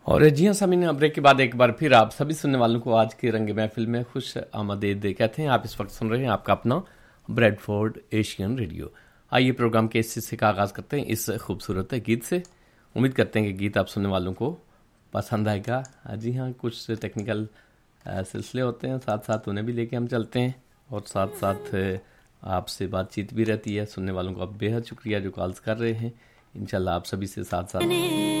और जी हाँ सामीन, ब्रेक के बाद एक बार फिर आप सभी सुनने वालों को आज के रंग महफिल में खुश आमदीद कहते हैं। आप इस वक्त सुन रहे हैं आपका अपना ब्रेडफोर्ड एशियन रेडियो। आइए प्रोग्राम के इस हिस्से का आगाज़ करते हैं इस खूबसूरत गीत से। उम्मीद करते हैं कि गीत आप सुनने वालों को पसंद आएगा। जी हाँ, कुछ टेक्निकल सिलसिले होते हैं, साथ साथ उन्हें भी लेके हम चलते हैं और साथ साथ आपसे बातचीत भी रहती है। सुनने वालों का बेहद शुक्रिया जो कॉल्स कर रहे हैं। इंशाल्लाह आप सभी से साथ साथ